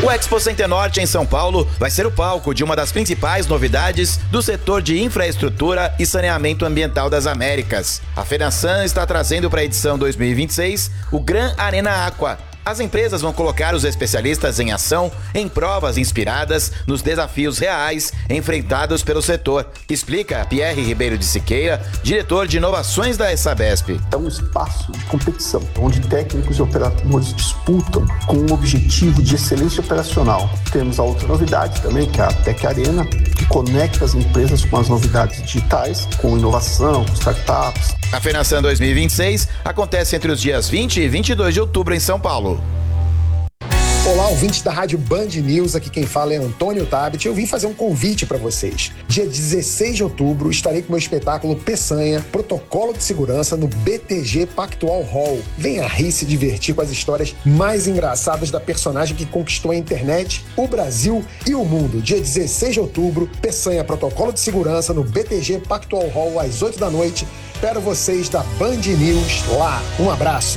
O Expo Center Norte em São Paulo vai ser o palco de uma das principais novidades do setor de infraestrutura e saneamento ambiental das Américas. A FENASAN está trazendo para a edição 2026 o Gran Arena Aqua. As empresas vão colocar os especialistas em ação em provas inspiradas nos desafios reais enfrentados pelo setor. Explica Pierre Ribeiro de Siqueira, diretor de inovações da Sabesp. É um espaço de competição, onde técnicos e operadores disputam com um objetivo de excelência operacional. Temos a outra novidade também, que é a Tech Arena, que conecta as empresas com as novidades digitais, com inovação, com startups. A FENASAN 2026 acontece entre os dias 20 e 22 de outubro em São Paulo. Olá, ouvintes da Rádio Band News, aqui quem fala é Antônio Tabet. Eu vim fazer um convite para vocês. Dia 16 de outubro, estarei com meu espetáculo Peçanha, Protocolo de Segurança, no BTG Pactual Hall. Venha rir e se divertir com as histórias mais engraçadas da personagem que conquistou a internet, o Brasil e o mundo. Dia 16 de outubro, Peçanha, Protocolo de Segurança, no BTG Pactual Hall, às 8 da noite. Espero vocês da Band News lá. Um abraço.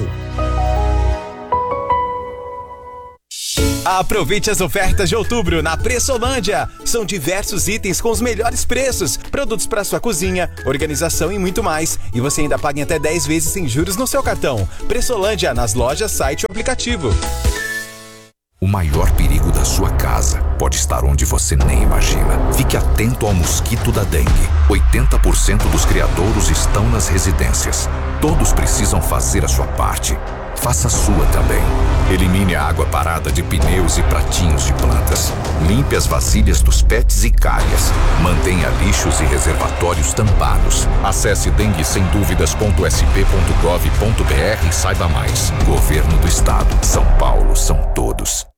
Aproveite as ofertas de outubro na Pressolândia. São diversos itens com os melhores preços, produtos para sua cozinha, organização e muito mais. E você ainda paga em até 10 vezes sem juros no seu cartão. Pressolândia, nas lojas, site e aplicativo. O maior perigo da sua casa pode estar onde você nem imagina. Fique atento ao mosquito da dengue. 80% dos criadouros estão nas residências. Todos precisam fazer a sua parte. Faça a sua também. Elimine a água parada de pneus e pratinhos de plantas. Limpe as vasilhas dos pets e calhas. Mantenha lixos e reservatórios tampados. Acesse denguesemduvidas.sp.gov.br e saiba mais. Governo do Estado. São Paulo são todos.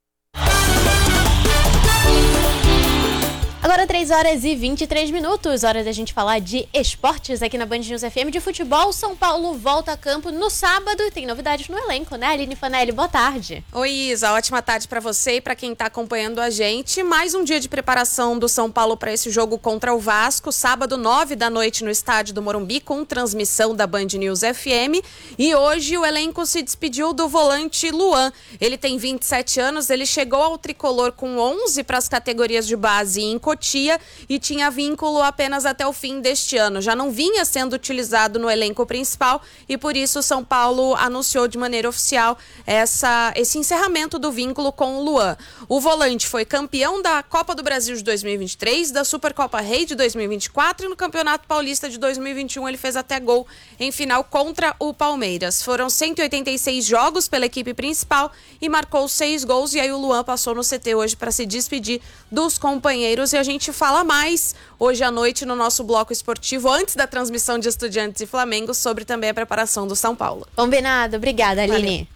Agora 3 horas e 23 minutos, hora da gente falar de esportes aqui na Band News FM de futebol. São Paulo volta a campo no sábado e tem novidades no elenco, né? Aline Fanelli, boa tarde. Oi, Isa, ótima tarde para você e para quem tá acompanhando a gente. Mais um dia de preparação do São Paulo para esse jogo contra o Vasco, sábado 9 da noite no estádio do Morumbi, com transmissão da Band News FM. E hoje o elenco se despediu do volante Luan. Ele tem 27 anos, ele chegou ao tricolor com 11 para as categorias de base em Cotia e tinha vínculo apenas até o fim deste ano. Já não vinha sendo utilizado no elenco principal e por isso o São Paulo anunciou de maneira oficial esse encerramento do vínculo com o Luan. O volante foi campeão da Copa do Brasil de 2023, da Supercopa Rei de 2024 e no Campeonato Paulista de 2021 ele fez até gol em final contra o Palmeiras. Foram 186 jogos pela equipe principal e marcou 6 gols e aí o Luan passou no CT hoje para se despedir dos companheiros e a gente fala mais hoje à noite no nosso bloco esportivo, antes da transmissão de Estudiantes e Flamengo, sobre também a preparação do São Paulo. Combinado, obrigada, Aline.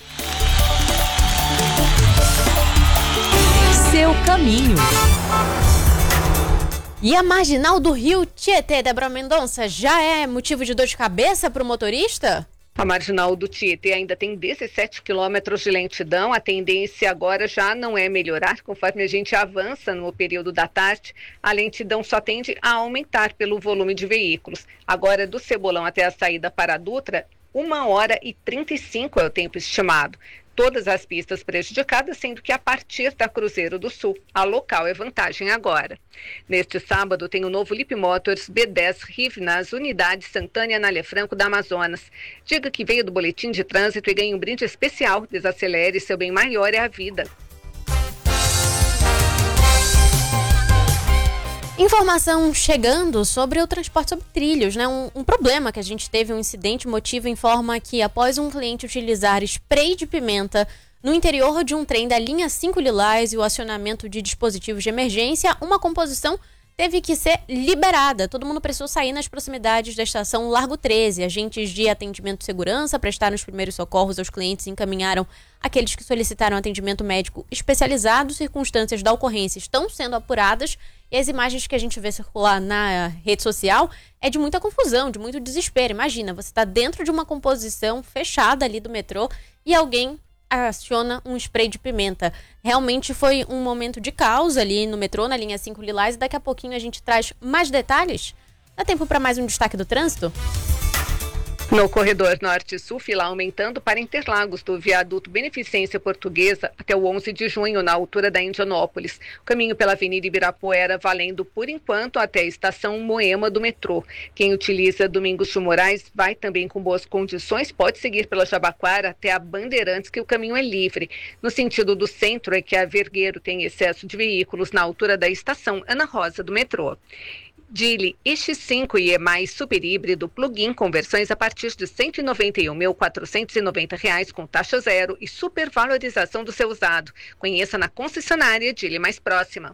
Seu caminho. E a marginal do Rio Tietê, Débora Mendonça, já é motivo de dor de cabeça para o motorista? A marginal do Tietê ainda tem 17 quilômetros de lentidão. A tendência agora já não é melhorar. Conforme a gente avança no período da tarde, a lentidão só tende a aumentar pelo volume de veículos. Agora, do Cebolão até a saída para a Dutra, 1h35 é o tempo estimado. Todas as pistas prejudicadas, sendo que a partir da Cruzeiro do Sul, a local é vantagem agora. Neste sábado tem o novo Lip Motors B10 RIV nas unidades Santana e Anália Franco da Amazonas. Diga que veio do boletim de trânsito e ganhe um brinde especial. Desacelere, seu bem maior é a vida. Informação chegando sobre o transporte sobre trilhos, né? Um problema que a gente teve, um incidente. O motivo informa que após um cliente utilizar spray de pimenta no interior de um trem da linha 5 Lilás e o acionamento de dispositivos de emergência, uma composição teve que ser liberada. Todo mundo precisou sair nas proximidades da estação Largo 13. Agentes de atendimento de segurança prestaram os primeiros socorros aos clientes e encaminharam aqueles que solicitaram atendimento médico especializado. Circunstâncias da ocorrência estão sendo apuradas e as imagens que a gente vê circular na rede social é de muita confusão, de muito desespero. Imagina, você está dentro de uma composição fechada ali do metrô e alguém aciona um spray de pimenta. Realmente foi um momento de caos ali no metrô, na linha 5 Lilás, e daqui a pouquinho a gente traz mais detalhes. Dá tempo para mais um destaque do trânsito? No corredor norte-sul, fila aumentando para Interlagos, do viaduto Beneficência Portuguesa até o 11 de junho, na altura da Indianópolis. O caminho pela Avenida Ibirapuera valendo, por enquanto, até a estação Moema do metrô. Quem utiliza Domingos de Moraes vai também com boas condições, pode seguir pela Jabaquara até a Bandeirantes, que o caminho é livre. No sentido do centro é que a Vergueiro tem excesso de veículos na altura da estação Ana Rosa do metrô. Geely X5 e E+, super híbrido plug-in com versões a partir de R$ 191.490 com taxa zero e supervalorização do seu usado. Conheça na concessionária Geely mais próxima.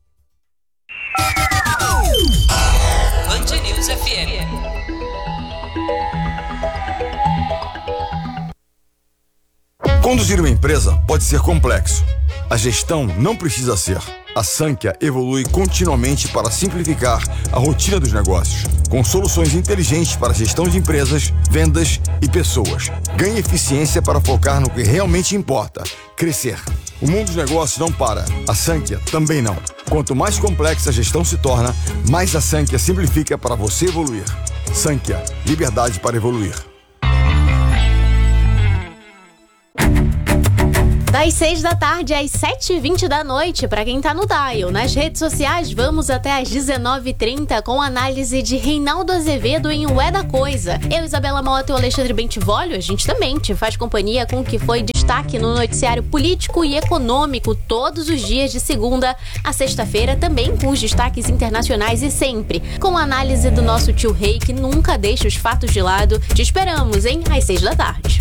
Band News FM. Conduzir uma empresa pode ser complexo. A gestão não precisa ser. A Sankhya evolui continuamente para simplificar a rotina dos negócios, com soluções inteligentes para gestão de empresas, vendas e pessoas. Ganhe eficiência para focar no que realmente importa: crescer. O mundo dos negócios não para. A Sankhya também não. Quanto mais complexa a gestão se torna, mais a Sankhya simplifica para você evoluir. Sankhya, liberdade para evoluir. Das 6 da tarde às 7h20 da noite, para quem tá no dial. Nas redes sociais, vamos até às 19h30 com análise de Reinaldo Azevedo em O É da Coisa. Eu, Isabela Mota e o Alexandre Bentivolio, a gente também te faz companhia com o que foi destaque no noticiário político e econômico todos os dias de segunda a sexta-feira, também com os destaques internacionais e sempre com a análise do nosso tio Rei, que nunca deixa os fatos de lado. Te esperamos, hein? Às 6 da tarde.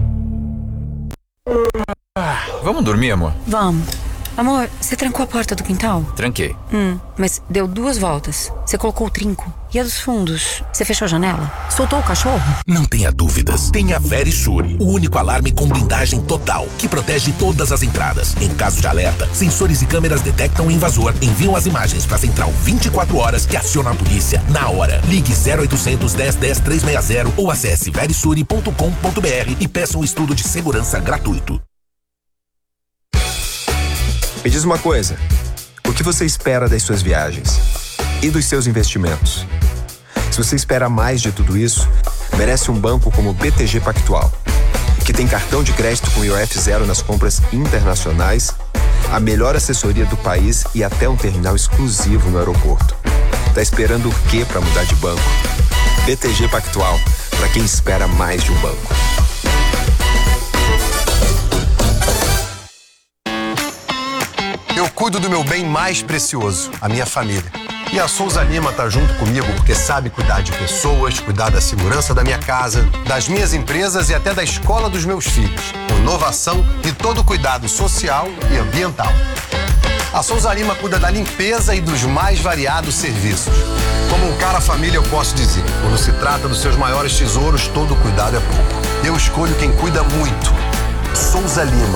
Vamos dormir, amor? Vamos. Amor, você trancou a porta do quintal? Tranquei. Mas deu 2 voltas. Você colocou o trinco. E a dos fundos? Você fechou a janela? Soltou o cachorro? Não tenha dúvidas. Tenha Verisure, o único alarme com blindagem total, que protege todas as entradas. Em caso de alerta, sensores e câmeras detectam o invasor, enviam as imagens para a central 24 horas que aciona a polícia na hora. Ligue 0800 10 10 360 ou acesse verisure.com.br e peça um estudo de segurança gratuito. Me diz uma coisa, o que você espera das suas viagens e dos seus investimentos? Se você espera mais de tudo isso, merece um banco como o BTG Pactual, que tem cartão de crédito com IOF zero nas compras internacionais, a melhor assessoria do país e até um terminal exclusivo no aeroporto. Tá esperando o quê para mudar de banco? BTG Pactual, para quem espera mais de um banco. Eu cuido do meu bem mais precioso, a minha família. E a Souza Lima tá junto comigo porque sabe cuidar de pessoas, cuidar da segurança da minha casa, das minhas empresas e até da escola dos meus filhos, com inovação e todo o cuidado social e ambiental. A Souza Lima cuida da limpeza e dos mais variados serviços. Como um cara família, eu posso dizer, quando se trata dos seus maiores tesouros, todo cuidado é pouco. Eu escolho quem cuida muito. Souza Lima.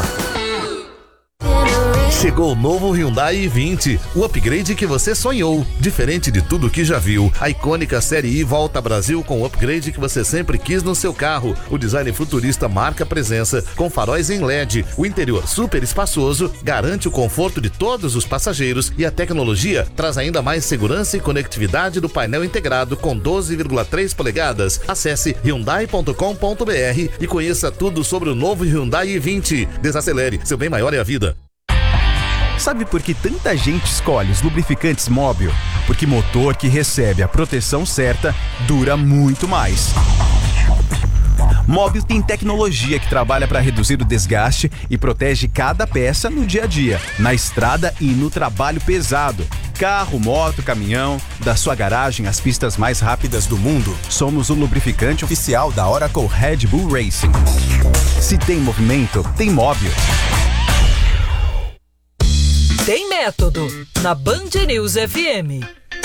Chegou o novo Hyundai i20, o upgrade que você sonhou. Diferente de tudo que já viu, a icônica Série I volta ao Brasil com o upgrade que você sempre quis no seu carro. O design futurista marca presença, com faróis em LED. O interior super espaçoso garante o conforto de todos os passageiros e a tecnologia traz ainda mais segurança e conectividade do painel integrado com 12,3 polegadas. Acesse hyundai.com.br e conheça tudo sobre o novo Hyundai i20. Desacelere, seu bem maior é a vida. Sabe por que tanta gente escolhe os lubrificantes Móbil? Porque motor que recebe a proteção certa dura muito mais. Móbil tem tecnologia que trabalha para reduzir o desgaste e protege cada peça no dia a dia, na estrada e no trabalho pesado. Carro, moto, caminhão, da sua garagem às pistas mais rápidas do mundo, somos o lubrificante oficial da Oracle Red Bull Racing. Se tem movimento, tem Móbil. Tem método na Band News FM.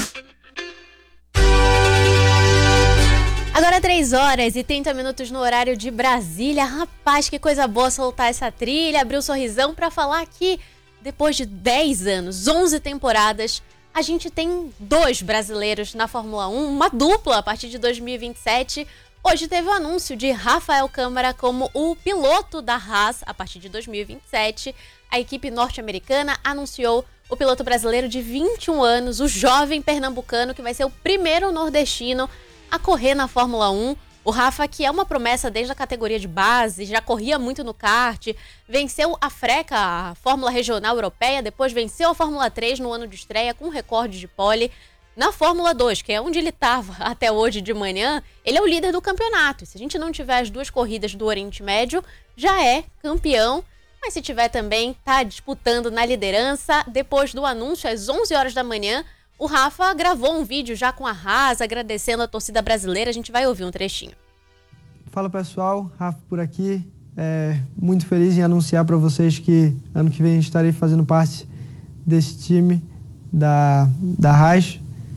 Agora 3h30 no horário de Brasília. Rapaz, que coisa boa soltar essa trilha, abrir um sorrisão para falar que depois de 10 anos, 11 temporadas, a gente tem 2 brasileiros na Fórmula 1, uma dupla a partir de 2027. Hoje teve o anúncio de Rafael Câmara como o piloto da Haas a partir de 2027. A equipe norte-americana anunciou o piloto brasileiro de 21 anos, o jovem pernambucano, que vai ser o primeiro nordestino a correr na Fórmula 1. O Rafa, que é uma promessa desde a categoria de base, já corria muito no kart, venceu a FRECA, a Fórmula Regional Europeia, depois venceu a Fórmula 3 no ano de estreia com recorde de pole. Na Fórmula 2, que é onde ele estava até hoje de manhã, ele é o líder do campeonato. Se a gente não tiver as 2 corridas do Oriente Médio, já é campeão. Mas se tiver também, tá disputando na liderança. Depois do anúncio, às 11 horas da manhã, o Rafa gravou um vídeo já com a Haas, agradecendo a torcida brasileira. A gente vai ouvir um trechinho. Fala pessoal, Rafa por aqui. Muito feliz em anunciar para vocês que ano que vem estarei fazendo parte desse time da Haas.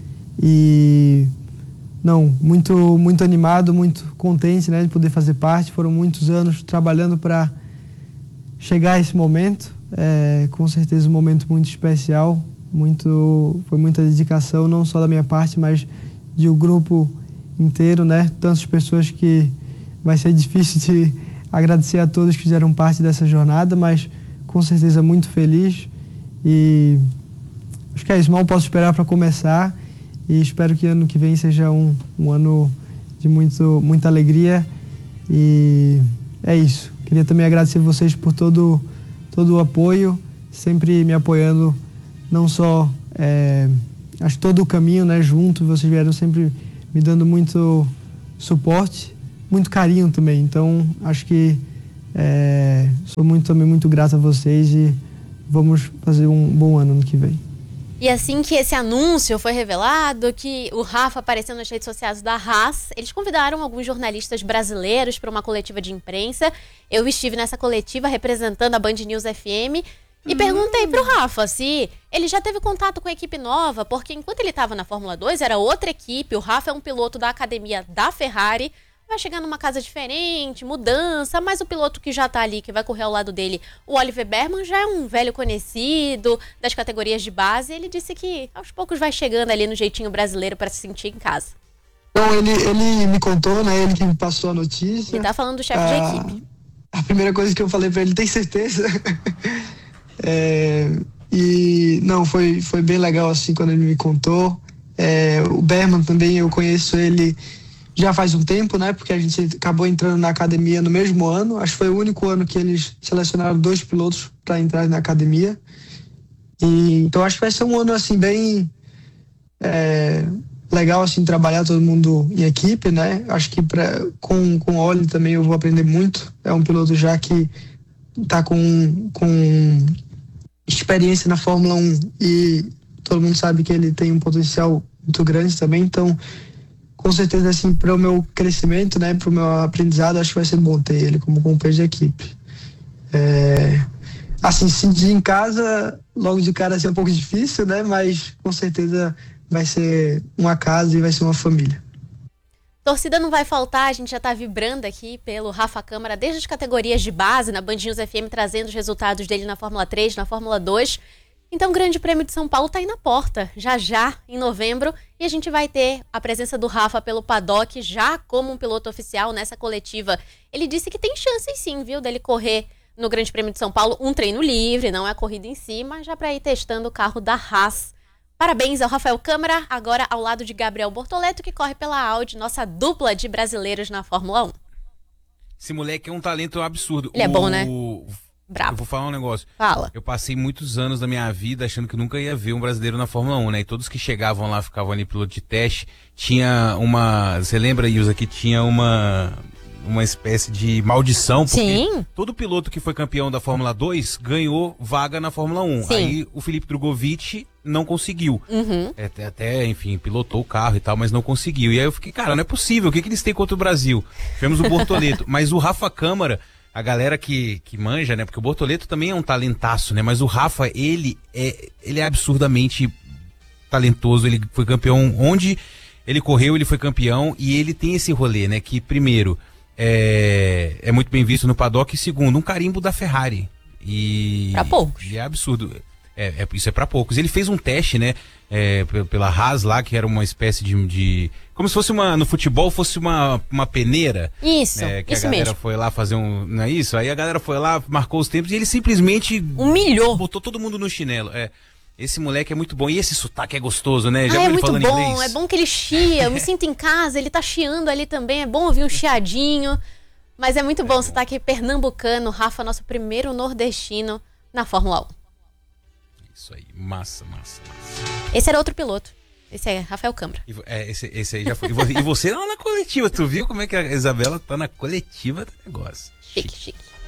E muito animado, muito contente, né, de poder fazer parte. Foram muitos anos trabalhando para chegar a esse momento. Com certeza um momento muito especial. Foi muita dedicação, não só da minha parte, mas de um grupo inteiro, né? Tantas pessoas que vai ser difícil de agradecer a todos que fizeram parte dessa jornada, mas com certeza muito feliz. E acho que é isso, mal posso esperar para começar e espero que ano que vem seja um ano de muita alegria. E é isso. Queria também agradecer vocês por todo o apoio, sempre me apoiando. Não só, acho que todo o caminho, né, junto, vocês vieram sempre me dando muito suporte, muito carinho também. Então, acho que sou também muito grato a vocês e vamos fazer um bom ano que vem. E assim que esse anúncio foi revelado, que o Rafa apareceu nas redes sociais da Haas, eles convidaram alguns jornalistas brasileiros para uma coletiva de imprensa. Eu estive nessa coletiva representando a Band News FM. E perguntei pro Rafa se ele já teve contato com a equipe nova, porque enquanto ele estava na Fórmula 2, era outra equipe. O Rafa é um piloto da academia da Ferrari, vai chegar numa casa diferente, mudança, mas o piloto que já tá ali, que vai correr ao lado dele, o Oliver Behrmann, já é um velho conhecido das categorias de base. Ele disse que aos poucos vai chegando ali no jeitinho brasileiro para se sentir em casa. Então, ele me contou, né, ele que me passou a notícia. Ele tá falando do chefe de equipe. A primeira coisa que eu falei para ele, tem certeza? E não, foi bem legal assim quando ele me contou. O Behrmann também, eu conheço ele já faz um tempo, né? Porque a gente acabou entrando na academia no mesmo ano. Acho que foi o único ano que eles selecionaram 2 pilotos para entrar na academia. Então acho que vai ser um ano assim bem legal assim trabalhar todo mundo em equipe, né? Acho que com o Oli também eu vou aprender muito. É um piloto já que tá com experiência na Fórmula 1 e todo mundo sabe que ele tem um potencial muito grande também, então com certeza assim, para o meu crescimento, né, para o meu aprendizado, acho que vai ser bom ter ele como companheiro de equipe. Assim, sentir em casa logo de cara assim, é um pouco difícil, né, mas com certeza vai ser uma casa e vai ser uma família. Torcida não vai faltar, a gente já tá vibrando aqui pelo Rafa Câmara desde as categorias de base, na Band News FM, trazendo os resultados dele na Fórmula 3, na Fórmula 2. Então o Grande Prêmio de São Paulo tá aí na porta, já, em novembro, e a gente vai ter a presença do Rafa pelo paddock, já como um piloto oficial nessa coletiva. Ele disse que tem chances sim, viu, dele correr no Grande Prêmio de São Paulo, um treino livre, não é a corrida em si, mas já para ir testando o carro da Haas. Parabéns ao Rafael Câmara, agora ao lado de Gabriel Bortoleto, que corre pela Audi, nossa dupla de brasileiros na Fórmula 1. Esse moleque é um talento absurdo. Ele é bom, né? Bravo. Eu vou falar um negócio. Fala. Eu passei muitos anos da minha vida achando que nunca ia ver um brasileiro na Fórmula 1, né? E todos que chegavam lá, ficavam ali piloto de teste, tinha uma... Você lembra, Ilza, que tinha uma espécie de maldição, porque Sim. todo piloto que foi campeão da Fórmula 2 ganhou vaga na Fórmula 1. Sim. Aí o Felipe Drogovic não conseguiu. Uhum. Até, enfim, pilotou o carro e tal, mas não conseguiu. E aí eu fiquei, cara, não é possível, o que eles têm contra o Brasil? Tivemos o Bortoleto, mas o Rafa Câmara, a galera que manja, né, porque o Bortoleto também é um talentaço, né, mas o Rafa, ele é absurdamente talentoso, ele foi campeão onde ele correu, ele foi campeão, e ele tem esse rolê, né, que primeiro... É muito bem visto no paddock, e segundo, um carimbo da Ferrari. E pra poucos. E é absurdo. Isso é pra poucos. Ele fez um teste, né? Pela Haas lá, que era uma espécie de como se fosse no futebol fosse uma peneira. Isso, que isso a galera mesmo. foi lá fazer não é isso? Aí a galera foi lá, marcou os tempos e ele simplesmente humilhou. Botou todo mundo no chinelo. Esse moleque é muito bom. E esse sotaque é gostoso, né? Já é viu ele muito falando bom, inglês? é bom que ele chia. Eu me sinto em casa, ele tá chiando ali também. É bom ouvir um chiadinho. Mas é muito bom o sotaque pernambucano. Rafa, nosso primeiro nordestino na Fórmula 1. Isso aí, massa. Esse era outro piloto. Esse é Rafael Câmara. Esse aí já foi. E você lá na coletiva, tu viu como é que a Isabela tá na coletiva do negócio? Chique.